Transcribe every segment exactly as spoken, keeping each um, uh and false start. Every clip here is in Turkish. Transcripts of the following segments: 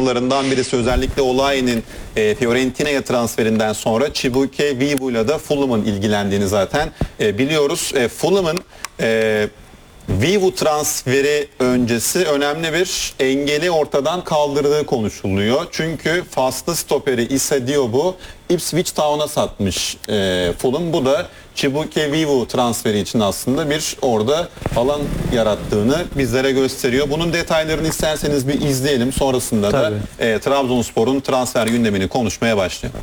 konularından birisi özellikle Olayi'nin e, Fiorentina'ya transferinden sonra Chibuike Vivu'yla da Fulham'ın ilgilendiğini zaten e, biliyoruz. E, Fulham'ın e, Vivu transferi öncesi önemli bir engeli ortadan kaldırdığı konuşuluyor. Çünkü faslı stoperi Issa Diop'u Ipswich Town'a satmış e, Fulham. Bu da Chibuike Vivu transferi için aslında bir orada alan yarattığını bizlere gösteriyor. Bunun detaylarını isterseniz bir izleyelim. Sonrasında Tabii. da e, Trabzonspor'un transfer gündemini konuşmaya başlayalım.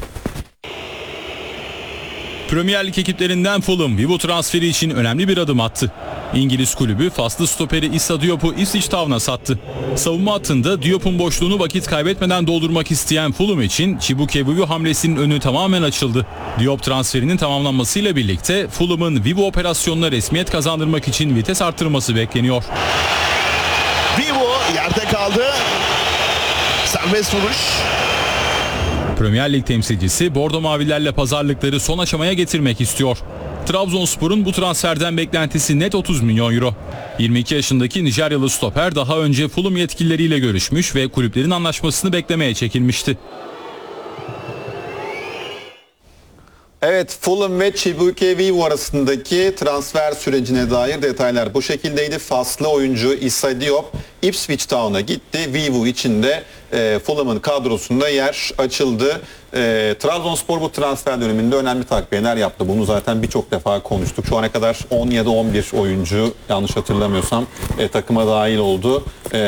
Premier Lig ekiplerinden Fulham, Vivu transferi için önemli bir adım attı. İngiliz kulübü faslı stoperi Issa Diop'u Ipswich Town'a sattı. Savunma hattında Diop'un boşluğunu vakit kaybetmeden doldurmak isteyen Fulham için Chibuike Vivu hamlesinin önü tamamen açıldı. Diop transferinin tamamlanmasıyla birlikte Fulham'ın Vivu operasyonuna resmiyet kazandırmak için vites arttırması bekleniyor. Vivu yerde kaldı. Serbest vuruş. Premier Lig temsilcisi Bordo Mavilerle pazarlıkları son aşamaya getirmek istiyor. Trabzonspor'un bu transferden beklentisi net otuz milyon euro. yirmi iki yaşındaki Nijeryalı stoper daha önce Fulham yetkilileriyle görüşmüş ve kulüplerin anlaşmasını beklemeye çekilmişti. Evet, Fulham ve Chibuike Vivu arasındaki transfer sürecine dair detaylar bu şekildeydi. Faslı oyuncu Issa Diop Ipswich Town'a gitti. Vivu için de e, Fulham'ın kadrosunda yer açıldı. E, Trabzonspor bu transfer döneminde önemli takviyeler yaptı. Bunu zaten birçok defa konuştuk. Şu ana kadar on ya da on bir oyuncu yanlış hatırlamıyorsam e, takıma dahil oldu.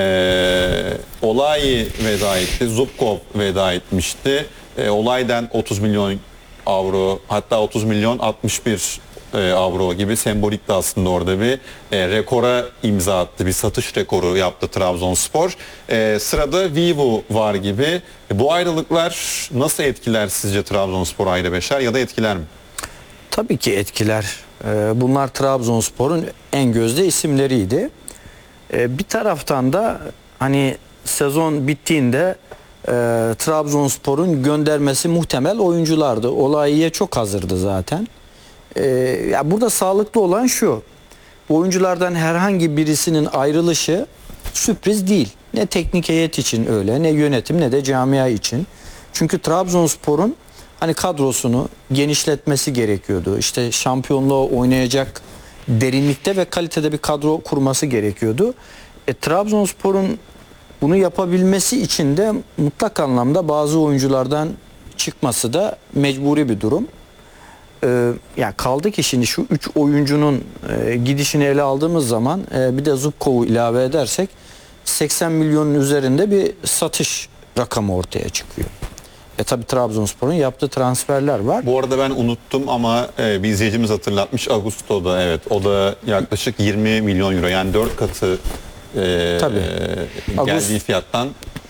E, Olayi veda etti. Zubkov veda etmişti. E, Olayi'den otuz milyon avro, hatta otuz milyon altmış bir e, avro gibi sembolik de aslında orada bir e, rekora imza attı. Bir satış rekoru yaptı Trabzonspor. E, sırada Vivu var gibi. E, bu ayrılıklar nasıl etkiler sizce Trabzonspor ayrı beşer ya da etkiler mi? Tabii ki etkiler. E, bunlar Trabzonspor'un en gözde isimleriydi. E, bir taraftan da hani sezon bittiğinde E, Trabzonspor'un göndermesi muhtemel oyunculardı. Olayi'ye çok hazırdı zaten. E, ya burada sağlıklı olan şu: bu oyunculardan herhangi birisinin ayrılışı sürpriz değil. Ne teknik heyet için öyle, ne yönetim, ne de camia için. Çünkü Trabzonspor'un hani kadrosunu genişletmesi gerekiyordu. İşte şampiyonluğa oynayacak derinlikte ve kalitede bir kadro kurması gerekiyordu. E, Trabzonspor'un bunu yapabilmesi için de mutlak anlamda bazı oyunculardan çıkması da mecburi bir durum. Ee, yani kaldı ki şimdi şu üç oyuncunun e, gidişini ele aldığımız zaman e, bir de Zubkov'u ilave edersek seksen milyonun üzerinde bir satış rakamı ortaya çıkıyor. E tabi Trabzonspor'un yaptığı transferler var. Bu arada ben unuttum ama e, bir izleyicimiz hatırlatmış. Augusto'da, evet, o da yaklaşık yirmi milyon euro, yani dört katı Ee, Tabii. geldiği Ağustos, fiyattan.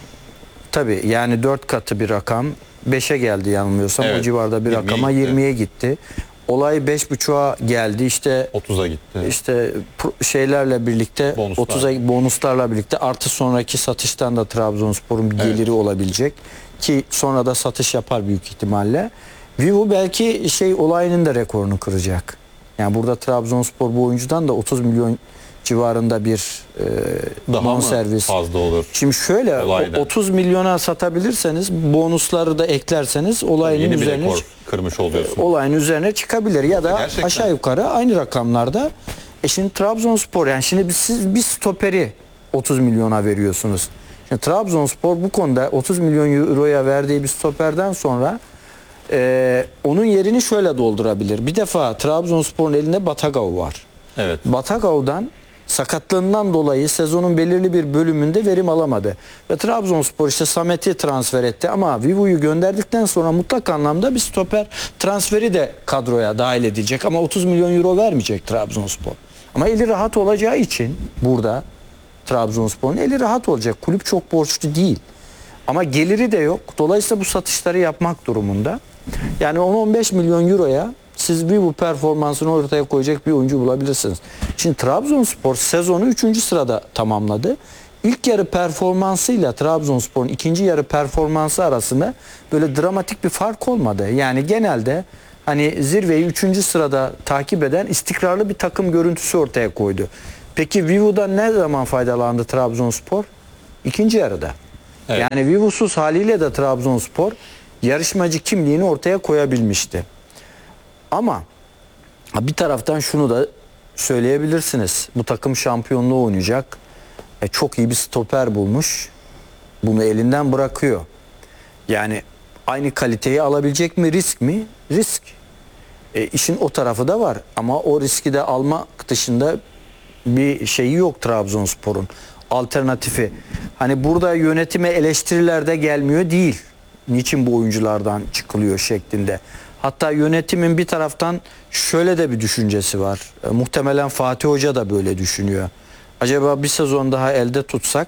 Tabii yani dört katı bir rakam. beşe geldi yanılmıyorsam, evet, o civarda bir rakama, gitti. yirmiye gitti. Olay beş buçuğa geldi, işte otuza gitti. İşte şeylerle birlikte Bonuslar. otuza bonuslarla birlikte artı sonraki satıştan da Trabzonspor'un bir geliri, evet, olabilecek ki sonra da satış yapar büyük ihtimalle. Vivu belki şey olayının da rekorunu kıracak. Yani burada Trabzonspor bu oyuncudan da otuz milyon civarında bir e, bonservis fazla olur. Şimdi şöyle Olaydan. otuz milyona satabilirseniz, bonusları da eklerseniz olayın yeni üzerine bir rekor kırmış oluyorsun. Olayın üzerine çıkabilir ya da gerçekten aşağı yukarı aynı rakamlarda. E şimdi Trabzonspor, yani şimdi siz bir stoperi otuz milyona veriyorsunuz. Şimdi Trabzonspor bu konuda otuz milyon euroya verdiği bir stoperden sonra e, onun yerini şöyle doldurabilir. Bir defa Trabzonspor'un elinde Batagov var. Evet. Batagov'dan sakatlığından dolayı sezonun belirli bir bölümünde verim alamadı. Ve Trabzonspor işte Samet'i transfer etti ama Vivu'yu gönderdikten sonra mutlak anlamda bir stoper transferi de kadroya dahil edilecek ama otuz milyon euro vermeyecek Trabzonspor. Ama eli rahat olacağı için burada Trabzonspor'un eli rahat olacak. Kulüp çok borçlu değil. Ama geliri de yok. Dolayısıyla bu satışları yapmak durumunda. Yani on on beş milyon euroya siz bir bu performansını ortaya koyacak bir oyuncu bulabilirsiniz. Şimdi Trabzonspor sezonu üçüncü sırada tamamladı. İlk yarı performansıyla Trabzonspor'un ikinci yarı performansı arasında böyle dramatik bir fark olmadı. Yani genelde hani zirveyi üçüncü sırada takip eden istikrarlı bir takım görüntüsü ortaya koydu. Peki Vivu'dan ne zaman faydalandı Trabzonspor? İkinci yarıda. Evet. Yani Vivusuz haliyle de Trabzonspor yarışmacı kimliğini ortaya koyabilmişti. Ama bir taraftan şunu da söyleyebilirsiniz. Bu takım şampiyonluğu oynayacak. E, çok iyi bir stoper bulmuş. Bunu elinden bırakıyor. Yani aynı kaliteyi alabilecek mi? Risk mi? Risk. E, işin o tarafı da var. Ama o riski de almak dışında bir şeyi yok Trabzonspor'un. Alternatifi. Hani burada yönetime eleştiriler de gelmiyor değil. Niçin bu oyunculardan çıkılıyor şeklinde. Hatta yönetimin bir taraftan şöyle de bir düşüncesi var. E, muhtemelen Fatih Hoca da böyle düşünüyor. Acaba bir sezon daha elde tutsak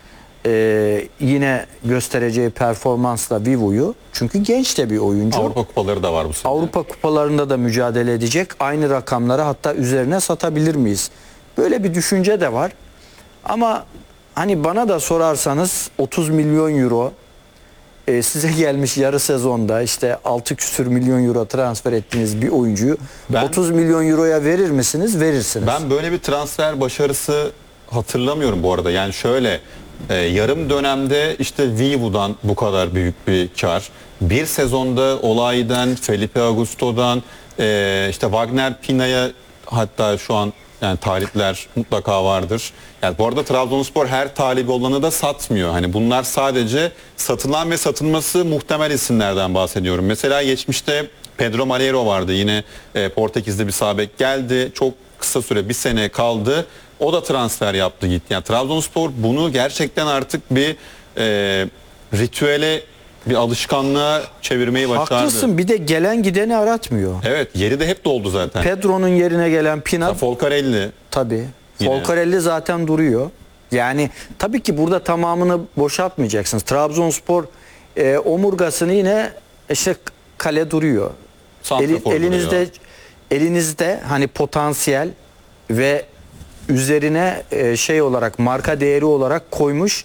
e, yine göstereceği performansla Vivo'yu, çünkü genç de bir oyuncu. Avrupa kupaları da var bu sene. Avrupa kupalarında da mücadele edecek. Aynı rakamları hatta üzerine satabilir miyiz? Böyle bir düşünce de var. Ama hani bana da sorarsanız otuz milyon euro e, size gelmiş yarı sezonda işte altı küsür milyon euro transfer ettiğiniz bir oyuncuyu Ben- otuz milyon euroya verir misiniz? Verirsiniz. Ben böyle bir transfer başarısı hatırlamıyorum bu arada. Yani şöyle e, yarım dönemde işte Vivo'dan bu kadar büyük bir kar. Bir sezonda Olay'dan, Felipe Augusto'dan, e, işte Wagner Pina'ya, hatta şu an yani talipler mutlaka vardır. Yani bu arada Trabzonspor her talibi olanı da satmıyor. Hani bunlar sadece satılan ve satılması muhtemel isimlerden bahsediyorum. Mesela geçmişte Pedro Malheiro vardı. Yine e, Portekiz'de bir sağ bek geldi. Çok kısa süre, bir sene kaldı. O da transfer yaptı gitti. Yani Trabzonspor bunu gerçekten artık bir e, ritüele, bir alışkanlığa çevirmeyi başardı. Haklısın, bir de gelen gideni aratmıyor. Evet, yeri de hep doldu zaten. Pedro'nun yerine gelen Pina Folcarelli. tabii. Yine. Folcarelli zaten duruyor. Yani tabii ki burada tamamını boşaltmayacaksınız. Trabzonspor e, omurgasını yine işte kale duruyor. Santrafor Eli- elinizde duruyor. elinizde hani potansiyel ve üzerine e, şey olarak, marka değeri olarak koymuş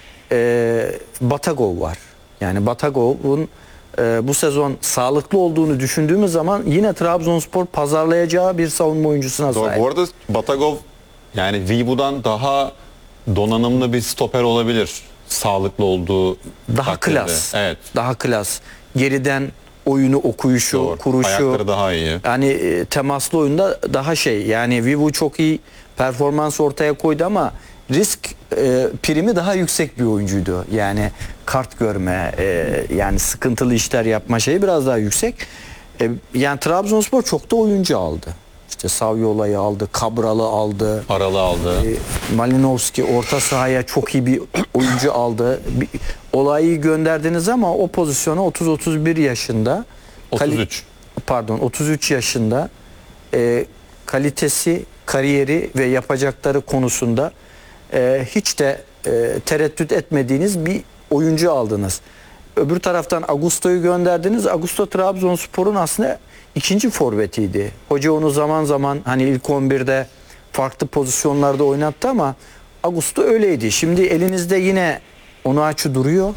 e, Batagov var. Yani Batagov'un e, bu sezon sağlıklı olduğunu düşündüğümüz zaman yine Trabzonspor pazarlayacağı bir savunma oyuncusuna Doğru. sahip. Bu arada Batagov yani Vivo'dan daha donanımlı bir stoper olabilir. Sağlıklı olduğu Daha takdirde. klas. Evet. Daha klas. Geriden oyunu okuyuşu, Doğru. kuruşu. Ayakları daha iyi. Yani e, temaslı oyunda daha şey. Yani Vivo çok iyi performans ortaya koydu ama risk e, primi daha yüksek bir oyuncuydu. Yani kart görme, e, yani sıkıntılı işler yapma şeyi biraz daha yüksek. E, yani Trabzonspor çok da oyuncu aldı. İşte Saviola'yı aldı, Cabral'ı aldı. Aralı aldı. E, Malinovski orta sahaya çok iyi bir oyuncu aldı. Bir, olayı gönderdiniz ama o pozisyona otuz otuz bir yaşında. otuz kali- üç. Pardon otuz üç yaşında e, kalitesi, kariyeri ve yapacakları konusunda e, hiç de e, tereddüt etmediğiniz bir oyuncu aldınız. Öbür taraftan Augusto'yu gönderdiniz. Augusto Trabzonspor'un aslında ikinci forvetiydi. Hoca onu zaman zaman hani ilk on birde farklı pozisyonlarda oynattı ama Augusto öyleydi. Şimdi elinizde yine Onuachu duruyor.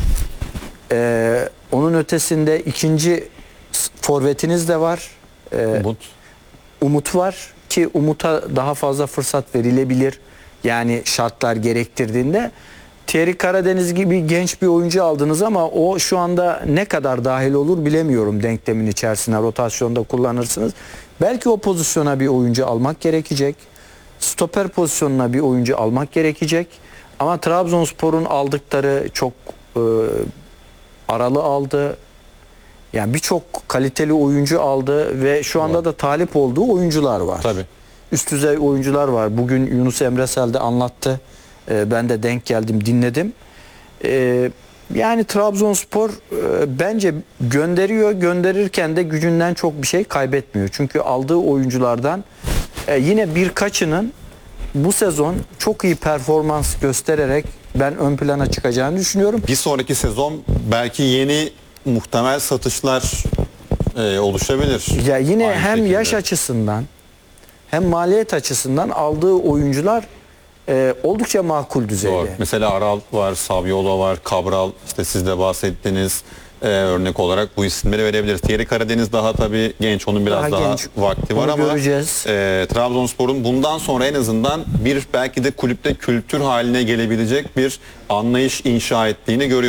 Ee, onun ötesinde ikinci forvetiniz de var. Ee, Umut. Umut var ki Umut'a daha fazla fırsat verilebilir. Yani şartlar gerektirdiğinde. Thierry Karadeniz gibi genç bir oyuncu aldınız ama o şu anda ne kadar dahil olur bilemiyorum denklemin içerisine, rotasyonda kullanırsınız. Belki o pozisyona bir oyuncu almak gerekecek. Stoper pozisyonuna bir oyuncu almak gerekecek. Ama Trabzonspor'un aldıkları çok e, aralı aldı. Yani birçok kaliteli oyuncu aldı ve şu anda da talip olduğu oyuncular var. Tabii. Üst düzey oyuncular var. Bugün Yunus Emresel de anlattı. Ee, ben de denk geldim, dinledim. Ee, yani Trabzonspor e, bence gönderiyor. Gönderirken de gücünden çok bir şey kaybetmiyor. Çünkü aldığı oyunculardan e, yine birkaçının bu sezon çok iyi performans göstererek ben ön plana çıkacağını düşünüyorum. Bir sonraki sezon belki yeni muhtemel satışlar e, oluşabilir. Ya yine Aynı hem şekilde. yaş açısından hem maliyet açısından aldığı oyuncular e, oldukça makul düzeyde. Doğru. Mesela Aral var, Saviola var, Cabral, işte siz de bahsettiniz. e, örnek olarak bu isimleri verebiliriz. Thierry Karadeniz daha tabii genç, onun biraz Daha daha, genç. vakti var Onu ama göreceğiz. e, Trabzonspor'un bundan sonra en azından bir belki de kulüpte kültür haline gelebilecek bir anlayış inşa ettiğini görüyoruz.